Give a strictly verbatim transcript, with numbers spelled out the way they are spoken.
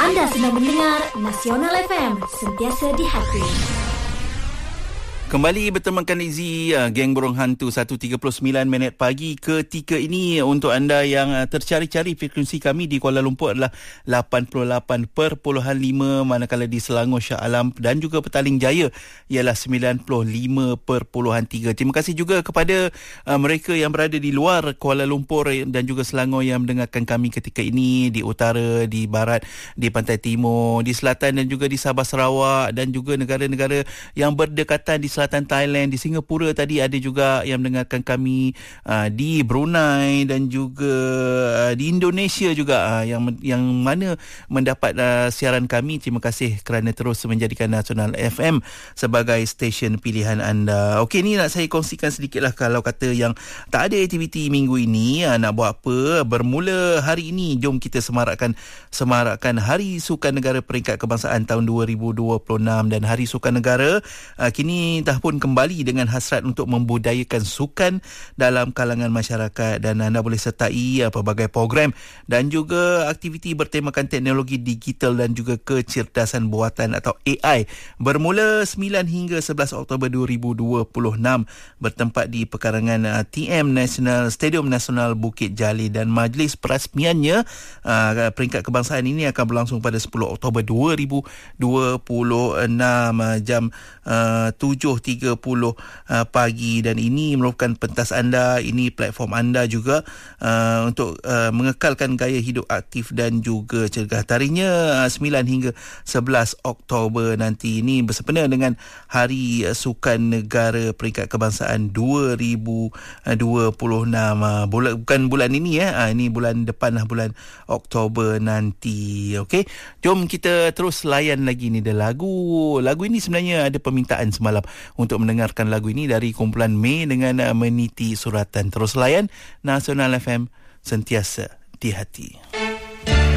Anda sedang mendengar Nasional F M, sentiasa di hati. Kembali bertemankan Izzy, uh, Geng Burung Hantu, satu tiga puluh sembilan minit pagi ketika ini. Untuk anda yang uh, tercari-cari, frekuensi kami di Kuala Lumpur adalah lapan puluh lapan perpuluhan lima, manakala di Selangor, Shah Alam dan juga Petaling Jaya ialah sembilan puluh lima perpuluhan tiga. Terima kasih juga kepada uh, mereka yang berada di luar Kuala Lumpur dan juga Selangor yang mendengarkan kami ketika ini, di utara, di barat, di pantai timur, di selatan dan juga di Sabah Sarawak dan juga negara-negara yang berdekatan di Selatan Thailand, di Singapura tadi ada juga yang mendengarkan kami, uh, di Brunei dan juga uh, di Indonesia juga, uh, yang yang mana mendapat uh, siaran kami. Terima kasih kerana terus menjadikan Nasional F M sebagai stesen pilihan anda. Okey, ni nak saya kongsikan sedikitlah kalau kata yang tak ada aktiviti minggu ini, uh, nak buat apa. Bermula hari ini, jom kita semarakkan semarakkan Hari Sukan Negara Peringkat Kebangsaan tahun dua ribu dua puluh enam. Dan Hari Sukan Negara uh, kini pun kembali dengan hasrat untuk membudayakan sukan dalam kalangan masyarakat, dan anda boleh sertai uh, pelbagai program dan juga aktiviti bertemakan teknologi digital dan juga kecerdasan buatan atau A I bermula sembilan hingga sebelas Oktober dua ribu dua puluh enam bertempat di pekarangan uh, T M National Stadium Nasional Bukit Jalil, dan majlis perasmiannya uh, peringkat kebangsaan ini akan berlangsung pada sepuluh Oktober dua ribu dua puluh enam uh, jam uh, tujuh tiga puluh uh, pagi, dan ini merupakan pentas anda, ini platform anda juga uh, untuk uh, mengekalkan gaya hidup aktif dan juga cergah. Tarikhnya uh, sembilan hingga sebelas Oktober nanti, ini bersempena dengan Hari Sukan Negara Peringkat Kebangsaan dua ribu dua puluh enam. Uh, bulan, bukan bulan ini ya, uh, ini bulan depan lah, bulan Oktober nanti. Okey, jom kita terus layan lagi ni, ada lagu. Lagu ini sebenarnya ada permintaan semalam untuk mendengarkan lagu ini dari kumpulan Mei dengan uh, Meniti Suratan. Terus layan Nasional F M, sentiasa di hati.